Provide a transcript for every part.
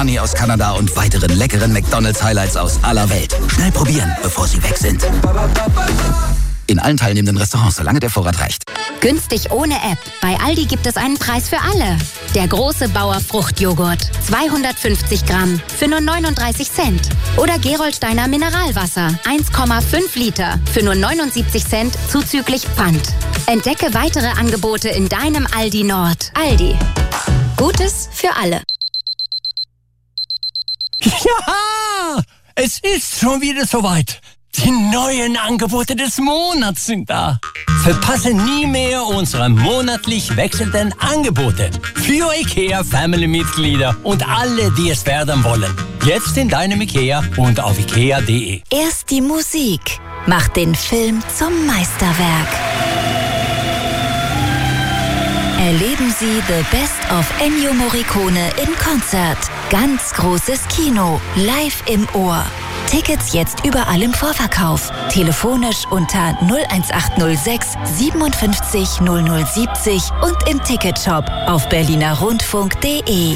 aus Kanada und weiteren leckeren McDonald's-Highlights aus aller Welt. Schnell probieren, bevor sie weg sind. In allen teilnehmenden Restaurants, solange der Vorrat reicht. Günstig ohne App. Bei Aldi gibt es einen Preis für alle. Der große Bauer Fruchtjoghurt. 250 Gramm für nur 39 Cent. Oder Gerolsteiner Mineralwasser. 1,5 Liter für nur 79 Cent zuzüglich Pfand. Entdecke weitere Angebote in deinem Aldi Nord. Aldi. Gutes für alle. Ja, es ist schon wieder soweit. Die neuen Angebote des Monats sind da. Verpasse nie mehr unsere monatlich wechselnden Angebote für IKEA Family-Mitglieder und alle, die es werden wollen. Jetzt in deinem IKEA und auf ikea.de. Erst die Musik macht den Film zum Meisterwerk. Erleben Sie The Best of Ennio Morricone in Konzert. Ganz großes Kino, live im Ohr. Tickets jetzt überall im Vorverkauf. Telefonisch unter 01806 57 0070 und im Ticketshop auf berlinerrundfunk.de.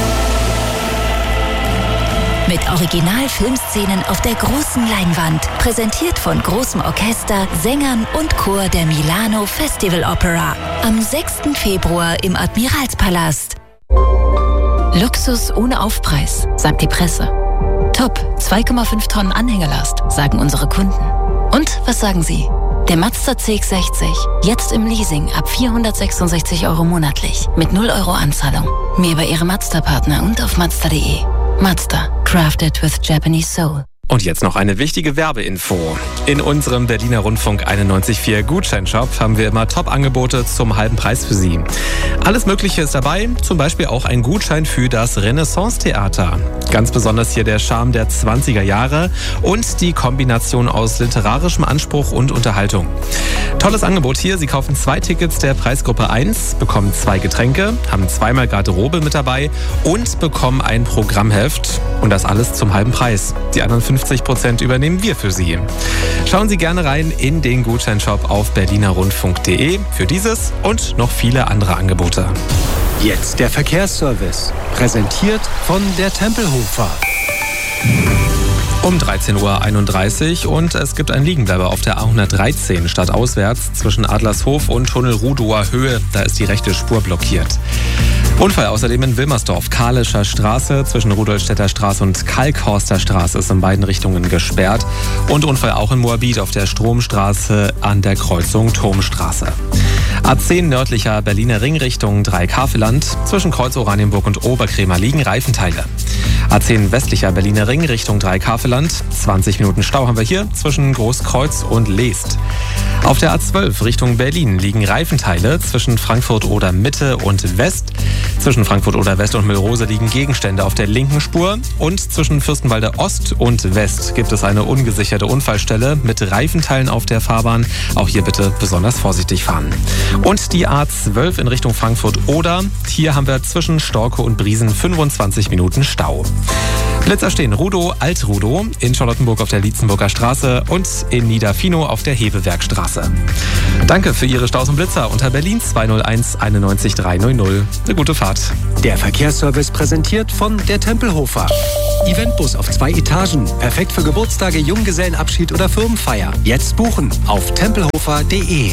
Mit Original-Filmszenen auf der großen Leinwand. Präsentiert von großem Orchester, Sängern und Chor der Milano Festival Opera. Am 6. Februar im Admiralspalast. Luxus ohne Aufpreis, sagt die Presse. Top, 2,5 Tonnen Anhängelast, sagen unsere Kunden. Und was sagen Sie? Der Mazda CX-60, jetzt im Leasing ab 466 € monatlich, mit 0 € Anzahlung. Mehr bei Ihrem Mazda-Partner und auf Mazda.de. Mazda, crafted with Japanese soul. Und jetzt noch eine wichtige Werbeinfo. In unserem Berliner Rundfunk 91.4 Gutscheinshop haben wir immer Top-Angebote zum halben Preis für Sie. Alles Mögliche ist dabei, zum Beispiel auch ein Gutschein für das Renaissance-Theater. Ganz besonders hier der Charme der 20er Jahre und die Kombination aus literarischem Anspruch und Unterhaltung. Tolles Angebot hier, Sie kaufen 2 Tickets der Preisgruppe 1, bekommen 2 Getränke, haben zweimal Garderobe mit dabei und bekommen ein Programmheft. Und das alles zum halben Preis. Die anderen 50% übernehmen wir für Sie. Schauen Sie gerne rein in den Gutscheinshop auf berlinerrundfunk.de für dieses und noch viele andere Angebote. Jetzt der Verkehrsservice. Präsentiert von der Tempelhofer. Um 13.31 Uhr und es gibt einen Liegenbleiber auf der A113 stadtauswärts zwischen Adlershof und Tunnel Rudower Höhe. Da ist die rechte Spur blockiert. Unfall außerdem in Wilmersdorf, Kalischer Straße zwischen Rudolstädter Straße und Kalkhorster Straße ist in beiden Richtungen gesperrt. Und Unfall auch in Moabit auf der Stromstraße an der Kreuzung Turmstraße. A10 nördlicher Berliner Ring Richtung Dreieck-Havelland. Zwischen Kreuz Oranienburg und Oberkrämer liegen Reifenteile. A10 westlicher Berliner Ring Richtung Dreieck-Havelland. 20 Minuten Stau haben wir hier zwischen Großkreuz und Leest. Auf der A12 Richtung Berlin liegen Reifenteile zwischen Frankfurt oder Mitte und West. Zwischen Frankfurt oder West und Müllrose liegen Gegenstände auf der linken Spur. Und zwischen Fürstenwalde Ost und West gibt es eine ungesicherte Unfallstelle mit Reifenteilen auf der Fahrbahn. Auch hier bitte besonders vorsichtig fahren. Und die A12 in Richtung Frankfurt-Oder. Hier haben wir zwischen Storke und Briesen 25 Minuten Stau. Blitzer stehen Rudow, Alt-Rudow, in Charlottenburg auf der Lietzenburger Straße und in Niederfino auf der Hebewerkstraße. Danke für Ihre Staus und Blitzer unter Berlin 201 91 300. Eine gute Fahrt. Der Verkehrsservice präsentiert von der Tempelhofer. Eventbus auf 2 Etagen. Perfekt für Geburtstage, Junggesellenabschied oder Firmenfeier. Jetzt buchen auf tempelhofer.de.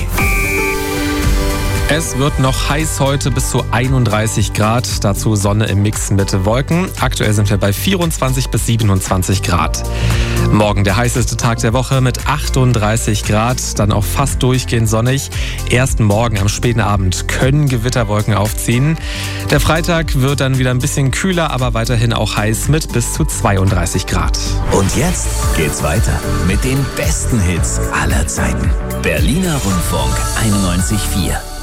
Es wird noch heiß heute bis zu 31 Grad, dazu Sonne im Mix mit Wolken. Aktuell sind wir bei 24 bis 27 Grad. Morgen der heißeste Tag der Woche mit 38 Grad, dann auch fast durchgehend sonnig. Erst morgen am späten Abend können Gewitterwolken aufziehen. Der Freitag wird dann wieder ein bisschen kühler, aber weiterhin auch heiß mit bis zu 32 Grad. Und jetzt geht's weiter mit den besten Hits aller Zeiten. Berliner Rundfunk 91.4.